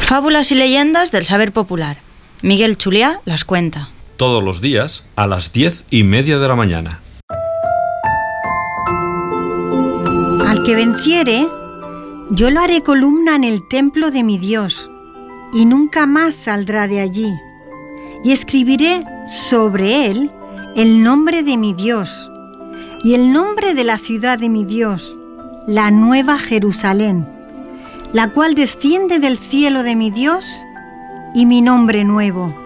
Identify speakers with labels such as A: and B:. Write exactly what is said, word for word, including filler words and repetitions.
A: Fábulas y leyendas del saber popular. Miguel Chuliá las cuenta.
B: Todos los días a las diez y media de la mañana.
C: Al que venciere, yo lo haré columna en el templo de mi Dios, y nunca más saldrá de allí. Y escribiré sobre él el nombre de mi Dios, y el nombre de la ciudad de mi Dios, la nueva Jerusalén, la cual desciende del cielo de mi Dios, y mi nombre nuevo.